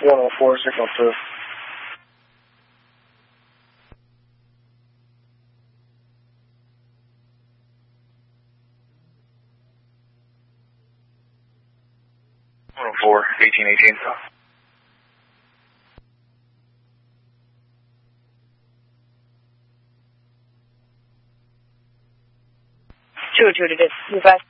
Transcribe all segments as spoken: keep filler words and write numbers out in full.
one oh four, signal two. one oh four, eighteen eighteen. two oh two to this, move fast.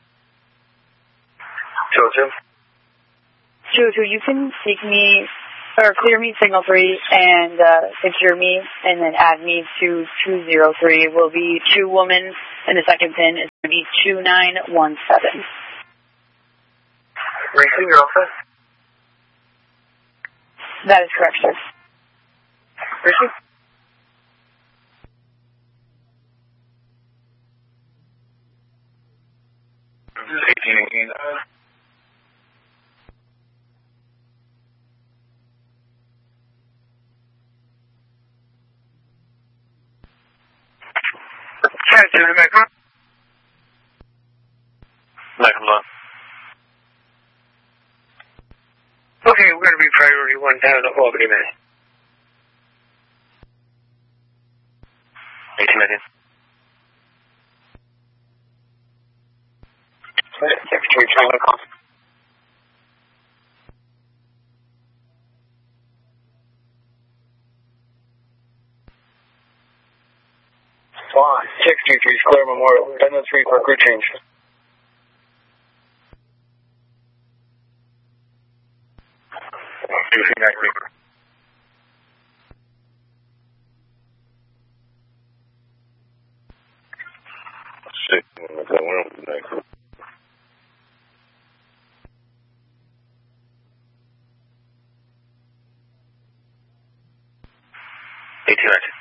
two oh two. two oh two, you can seek me, or clear me signal three and uh, secure me, and then add me to two oh three. Will be two woman, and the second pin is going to be two nine one seven. Racing, you're all set? That is correct, sir. Racing? eighteen eighteen. Cat, turn it back on. Back on. Okay, we're going to be priority one down to Albany, man. eighteen nineteen. Secretary China call. Fine. six two three Square Memorial. ten oh three for crew change. Shit, what's going on with that crew? eighteen nineteen.